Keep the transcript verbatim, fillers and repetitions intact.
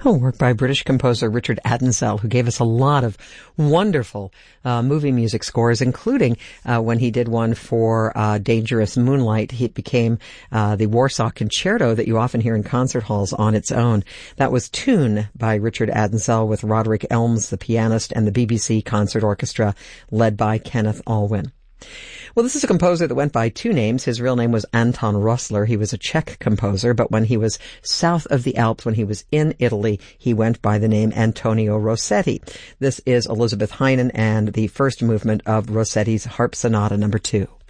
Oh, work by British composer Richard Adensell, who gave us a lot of wonderful uh, movie music scores, including uh, when he did one for uh, Dangerous Moonlight. It became uh, the Warsaw Concerto that you often hear in concert halls on its own. That was Tune by Richard Adensell with Roderick Elms, the pianist, and the B B C Concert Orchestra led by Kenneth Alwyn. Well, this is a composer that went by two names. His real name was Anton Rossler. He was a Czech composer, but when he was south of the Alps, when he was in Italy, he went by the name Antonio Rossetti. This is Elizabeth Heinen and the first movement of Rossetti's Harp Sonata number two.